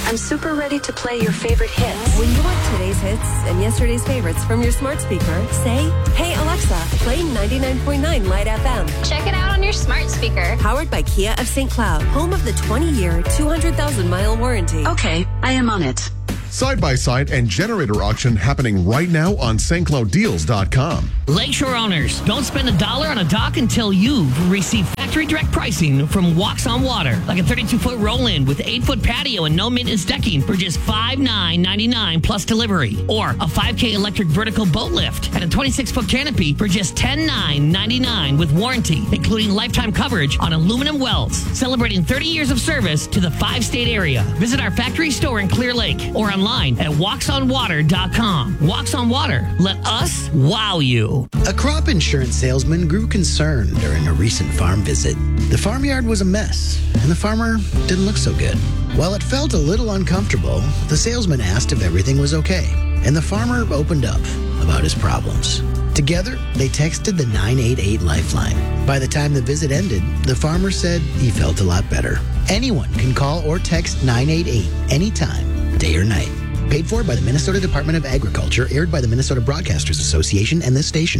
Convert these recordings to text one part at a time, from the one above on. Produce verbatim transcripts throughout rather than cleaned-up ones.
I'm super ready to play your favorite hits. When you want today's hits and yesterday's favorites from your smart speaker, say, "Hey Alexa, play ninety-nine point nine Light F M." Check it out on your smart speaker. Powered by Kia of Saint Cloud, home of the twenty-year, two hundred thousand mile warranty. Okay, I am on it. Side-by-side and generator auction happening right now on St Cloud Deals dot com. Lakeshore owners, don't spend a dollar on a dock until you've received factory direct pricing from Walks on Water, like a thirty-two foot roll-in with eight foot patio and no maintenance decking for just five thousand nine hundred ninety-nine dollars plus delivery, or a five K electric vertical boat lift and a twenty-six foot canopy for just ten thousand nine hundred ninety-nine dollars with warranty, including lifetime coverage on aluminum wells, celebrating thirty years of service to the five-state area. Visit our factory store in Clear Lake or online at walks on water dot com. Walks on Water. Let us wow you. A crop insurance salesman grew concerned during a recent farm visit. The farmyard was a mess, and the farmer didn't look so good. While it felt a little uncomfortable, the salesman asked if everything was okay, and the farmer opened up about his problems. Together, they texted the nine eight eight Lifeline. By the time the visit ended, the farmer said he felt a lot better. Anyone can call or text nine eight eight anytime, day or night. Paid for by the Minnesota Department of Agriculture, aired by the Minnesota Broadcasters Association and this station.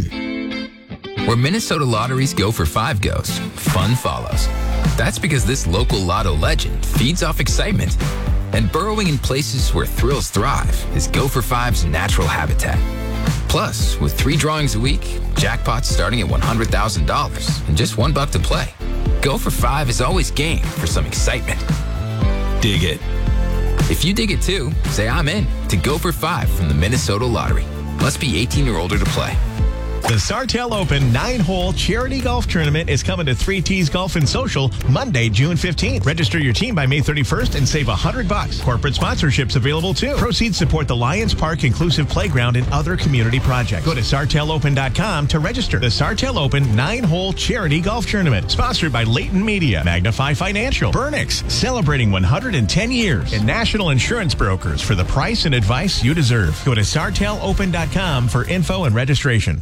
Where Minnesota Lotteries Go for Five goes, fun follows. That's because this local lotto legend feeds off excitement. And burrowing in places where thrills thrive is Go for Five's natural habitat. Plus, with three drawings a week, jackpots starting at one hundred thousand dollars and just one buck to play. Go for Five is always game for some excitement. Dig it. If you dig it too, say I'm in to Go for Five from the Minnesota Lottery. Must be eighteen or older to play. The Sartell Open nine-hole charity golf tournament is coming to three T's Golf and Social Monday, June fifteenth. Register your team by May thirty-first and save one hundred bucks. Corporate sponsorships available too. Proceeds support the Lions Park Inclusive Playground and other community projects. Go to sartell open dot com to register. The Sartell Open nine-hole charity golf tournament, sponsored by Leighton Media, Magnify Financial, Burnix, celebrating one hundred ten years, and National Insurance Brokers for the price and advice you deserve. Go to sartell open dot com for info and registration.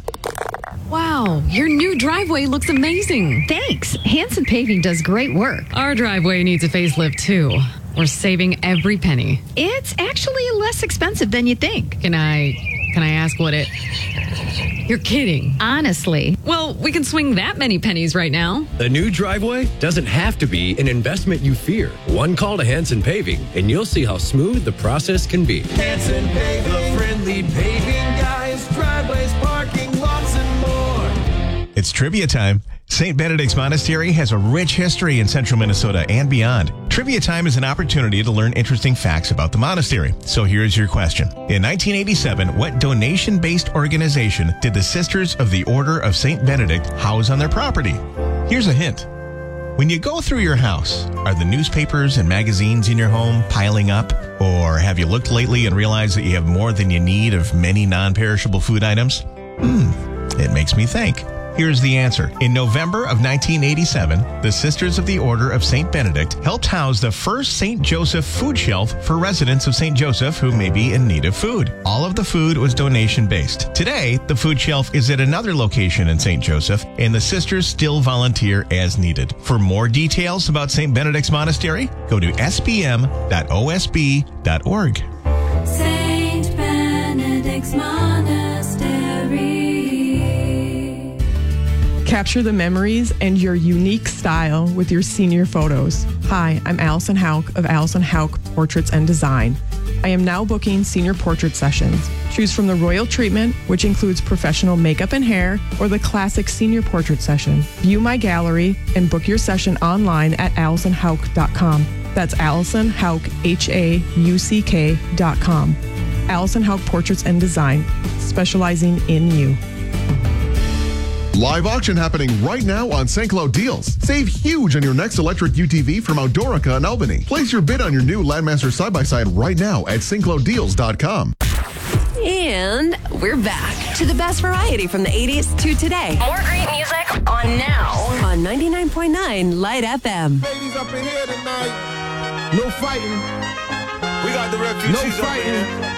Wow, your new driveway looks amazing. Thanks. Hanson Paving does great work. Our driveway needs a facelift, too. We're saving every penny. It's actually less expensive than you think. Can I, can I ask what it... You're kidding. Honestly. Well, we can swing that many pennies right now. A new driveway doesn't have to be an investment you fear. One call to Hanson Paving, and you'll see how smooth the process can be. Hanson Paving, the friendly paving guys, driveways, parking lots, and more. It's trivia time. Saint Benedict's Monastery has a rich history in central Minnesota and beyond. Trivia time is an opportunity to learn interesting facts about the monastery. So here's your question. In nineteen eighty-seven, what donation-based organization did the Sisters of the Order of Saint Benedict house on their property? Here's a hint. When you go through your house, are the newspapers and magazines in your home piling up? Or have you looked lately and realized that you have more than you need of many non-perishable food items? Hmm, it makes me think. Here's the answer. In November of nineteen eighty-seven, the Sisters of the Order of Saint Benedict helped house the first Saint Joseph food shelf for residents of Saint Joseph who may be in need of food. All of the food was donation-based. Today, the food shelf is at another location in Saint Joseph, and the sisters still volunteer as needed. For more details about Saint Benedict's Monastery, go to s b m dot o s b dot org. Saint Benedict's Monastery. Capture the memories and your unique style with your senior photos. Hi, I'm Allison Hauk of Allison Hauk Portraits and Design. I am now booking senior portrait sessions. Choose from the Royal Treatment, which includes professional makeup and hair, or the classic senior portrait session. View my gallery and book your session online at allison hauk dot com. That's Allison Hauk, H A U C K dot com. Allison Hauk Portraits and Design, specializing in you. Live auction happening right now on Saint Cloud Deals. Save huge on your next electric U T V from Outdoorica and Albany. Place your bid on your new Landmaster side-by-side right now at st cloud deals dot com. And we're back to the best variety from the eighties to today. More great music on now. On ninety-nine point nine Light F M. Ladies up in here tonight. No fighting. We got the refugees no fighting. up in here.